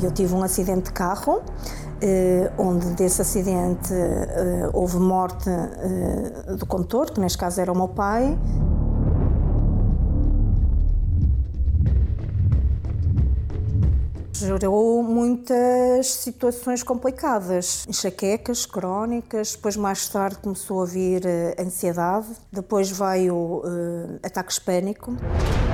eu tive um acidente de carro, onde desse acidente houve morte do condutor, que neste caso era o meu pai. Gerou muitas situações complicadas, enxaquecas crónicas, depois mais tarde começou a vir ansiedade, depois veio ataques de pânico.